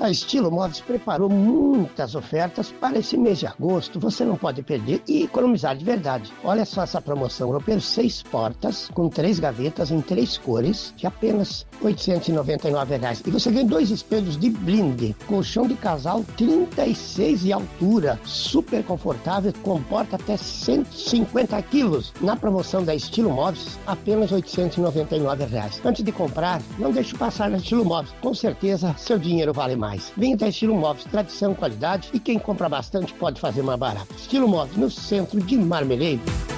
A Estilo Móveis preparou muitas ofertas para esse mês de agosto. Você não pode perder e economizar de verdade. Olha só essa promoção. Europeiro 6 portas com 3 gavetas em 3 cores de apenas R$ 899. E você ganha 2 espelhos de blinde, colchão de casal 36 de altura, super confortável, comporta até 150 quilos. Na promoção da Estilo Móveis, apenas R$ 899. Antes de comprar, não deixe passar na Estilo Móveis. Com certeza, seu dinheiro vale mais. Venha da Estilo Móveis, tradição, qualidade, e quem compra bastante pode fazer mais barato. Estilo Móveis, no centro de Marmeleiro.